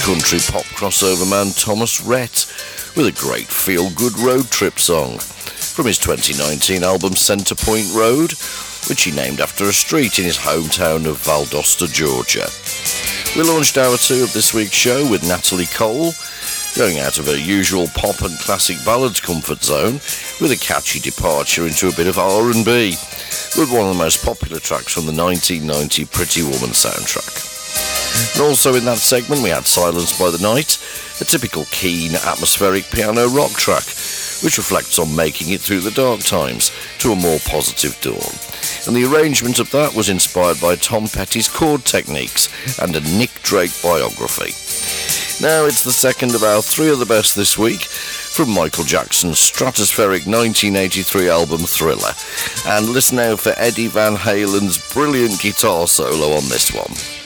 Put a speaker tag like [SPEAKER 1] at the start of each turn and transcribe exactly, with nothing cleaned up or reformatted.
[SPEAKER 1] country pop crossover man Thomas Rhett with a great feel-good road trip song from his twenty nineteen album Centre Point Road, which he named after a street in his hometown of Valdosta, Georgia. We launched hour two of this week's show with Natalie Cole, going out of her usual pop and classic ballads comfort zone with a catchy departure into a bit of R and B, with one of the most popular tracks from the nineteen ninety Pretty Woman soundtrack. And also in that segment we had Silence by the Night, a typical keen, atmospheric piano rock track, which reflects on making it through the dark times to a more positive dawn. And the arrangement of that was inspired by Tom Petty's chord techniques and a Nick Drake biography. Now it's the second of our three of the best this week from Michael Jackson's stratospheric nineteen eighty-three album Thriller. And listen out for Eddie Van Halen's brilliant guitar solo on this one.